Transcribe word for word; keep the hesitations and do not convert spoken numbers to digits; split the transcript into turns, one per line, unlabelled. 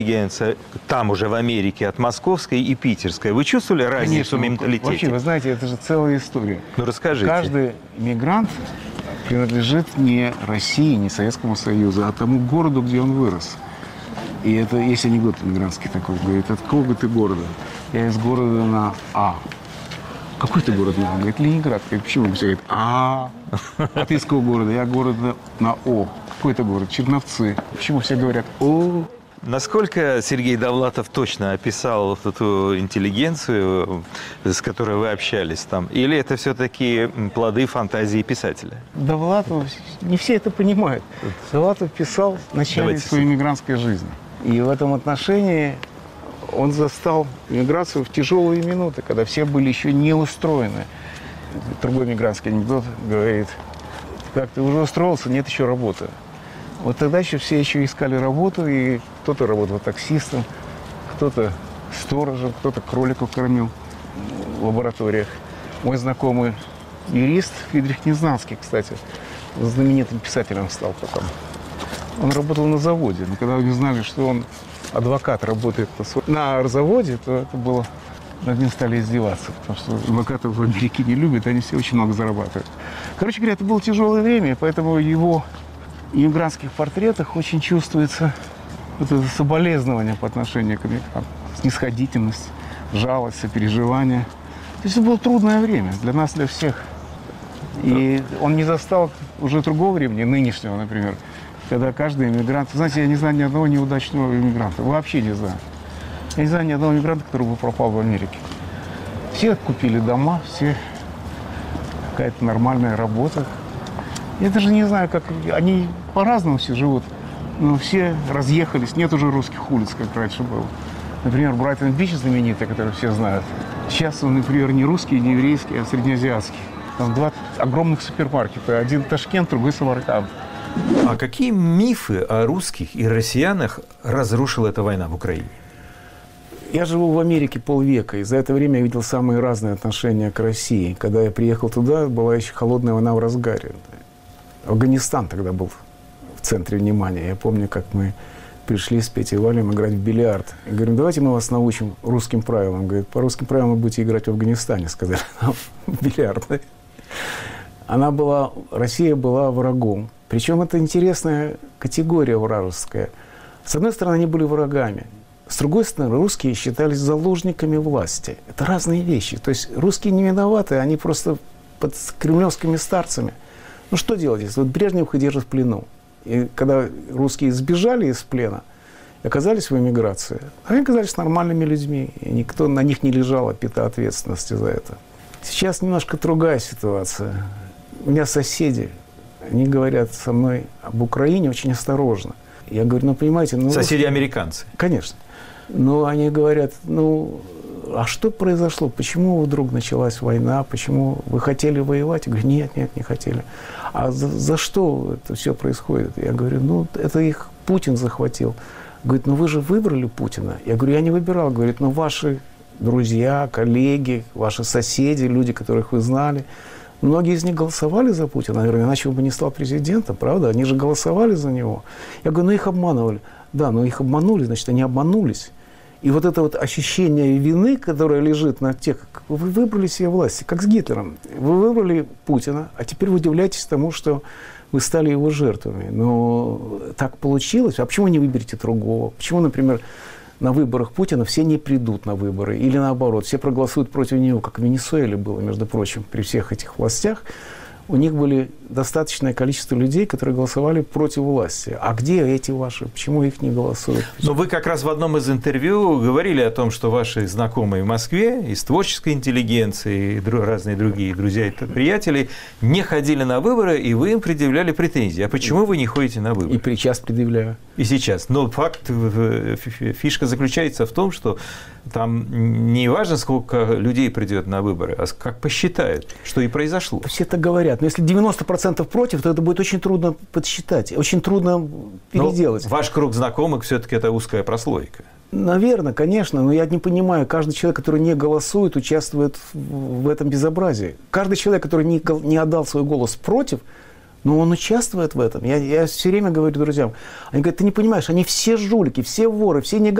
интеллигенция там уже в Америке от московской и питерской. Вы чувствовали разницу в менталитете?
Вообще, вы знаете, это же целая история.
Ну, расскажите.
Каждый мигрант принадлежит не России, не Советскому Союзу, а тому городу, где он вырос. И это есть анекдот мигрантский такой. Говорит, от какого ты города? Я из города на А. Какой ты город? Он говорит, Ленинград. Говорит, почему? Все говорят, а А ты из какого города? Я города на О. Какой это город? Черновцы. Почему все говорят О?
Насколько Сергей Довлатов точно описал вот эту интеллигенцию, с которой вы общались там? Или это все-таки плоды фантазии писателя?
Довлатов, не все это понимают. Довлатов писал в начале
Давайте
своей мигрантской жизни. И в этом отношении он застал миграцию в тяжелые минуты, когда все были еще не устроены. Другой мигрантский анекдот говорит, как ты уже устроился, нет еще работы. Вот тогда еще все еще искали работу, и кто-то работал таксистом, кто-то сторожем, кто-то кроликов кормил в лабораториях. Мой знакомый юрист Фридрих Незнанский, кстати, знаменитым писателем стал потом. Он работал на заводе, но когда они знали, что он адвокат, работает на заводе, то это было... Над ним стали издеваться, потому что адвокатов в Америке не любят, они все очень много зарабатывают. Короче говоря, это было тяжелое время, поэтому его... В иммигрантских портретах очень чувствуется вот это соболезнование по отношению к иммигрантам, снисходительность, жалость, сопереживание. То есть это было трудное время для нас, для всех. И он не застал уже другого времени, нынешнего, например, когда каждый иммигрант... Знаете, я не знаю ни одного неудачного иммигранта, вообще не знаю. Я не знаю ни одного иммигранта, который бы пропал в Америке. Все купили дома, все какая-то нормальная работа. Я даже не знаю, как... Они по-разному все живут, но все разъехались. Нет уже русских улиц, как раньше было. Например, Брайтон-Бич знаменитый, который все знают. Сейчас он, например, не русский, не еврейский, а среднеазиатский. Там два огромных супермаркета. Один Ташкент, другой Самарканд.
А какие мифы о русских и россиянах разрушила эта война в Украине?
Я живу в Америке полвека, и за это время я видел самые разные отношения к России. Когда я приехал туда, была еще холодная война в разгаре. Афганистан тогда был в центре внимания. Я помню, как мы пришли с Петей Валем играть в бильярд. И говорим, давайте мы вас научим русским правилам. Говорит, по русским правилам вы будете играть в Афганистане, сказали нам в бильярд. Она была, Россия была врагом. Причем это интересная категория вражеская. С одной стороны, они были врагами. С другой стороны, русские считались заложниками власти. Это разные вещи. То есть русские не виноваты, они просто под кремлевскими старцами. Ну, что делать, если вот Брежнев их держит в плену? И когда русские сбежали из плена, оказались в эмиграции, они оказались нормальными людьми, и никто на них не лежал пята ответственности за это. Сейчас немножко другая ситуация. У меня соседи, они говорят со мной об Украине очень осторожно. Я говорю, ну, понимаете... Ну,
соседи-американцы?
Конечно. Но они говорят, ну... А что произошло? Почему вдруг началась война? Почему вы хотели воевать? Я говорю, нет, нет, не хотели. А за, за что это все происходит? Я говорю, ну, это их Путин захватил. Говорит, ну, вы же выбрали Путина. Я говорю, я не выбирал. Говорит, ну, ваши друзья, коллеги, ваши соседи, люди, которых вы знали, многие из них голосовали за Путина. Наверное, иначе он бы не стал президентом, правда? Они же голосовали за него. Я говорю, ну, их обманывали. Да, но их обманули, значит, они обманулись. И вот это вот ощущение вины, которое лежит на тех, вы выбрали себе власть, как с Гитлером. Вы выбрали Путина, а теперь вы удивляетесь тому, что вы стали его жертвами. Но так получилось. А почему не выберете другого? Почему, например, на выборах Путина все не придут на выборы? Или наоборот, все проголосуют против него, как в Венесуэле было, между прочим, при всех этих властях. У них были достаточное количество людей, которые голосовали против власти. А где эти ваши? Почему их не голосуют?
Но вы как раз в одном из интервью говорили о том, что ваши знакомые в Москве из творческой интеллигенции и разные другие друзья и приятели не ходили на выборы, и вы им предъявляли претензии. А почему вы не ходите на выборы?
И сейчас предъявляю.
И сейчас. Но факт, фишка заключается в том, что там не важно, сколько людей придет на выборы, а как посчитают, что и произошло.
Все так говорят. Но если девяносто процентов против, то это будет очень трудно подсчитать, очень трудно переделать.
Но ваш круг знакомых все-таки это узкая прослойка.
Наверное, конечно, но я не понимаю, каждый человек, который не голосует, участвует в этом безобразии. Каждый человек, который не, не отдал свой голос против,
Но он участвует в этом. Я, я все время говорю друзьям, они говорят, ты не понимаешь, они все жулики, все воры, все негодяи.